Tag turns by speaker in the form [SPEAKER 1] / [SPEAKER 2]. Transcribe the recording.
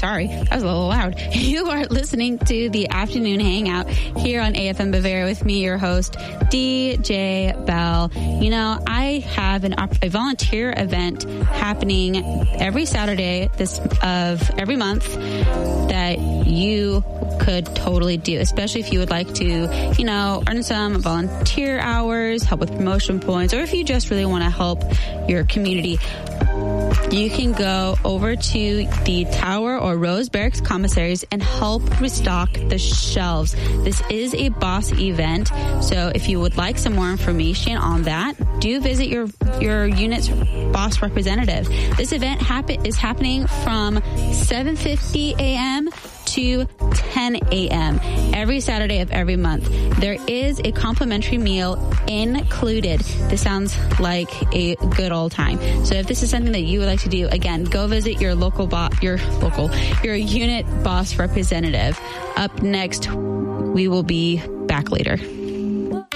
[SPEAKER 1] sorry, that was a little loud. You are listening to the Afternoon Hangout here on AFM Bavaria with me, your host, DJ Bell. You know, I have a volunteer event happening every Saturday of every month that you could totally do, especially if you would like to, you know, earn some volunteer hours, help with promotion points, or if you just really want to help your community. You can go over to the Tower or Rose Barracks commissaries and help restock the shelves. This is a boss event, so if you would like some more information on that, do visit your unit's boss representative. This event is happening from 7:50 a.m. to 10 a.m. every Saturday of every month. There is a complimentary meal included. This sounds like a good old time. So if this is something that you would like to do, again, go visit your your unit boss representative. Up next, we will be back later.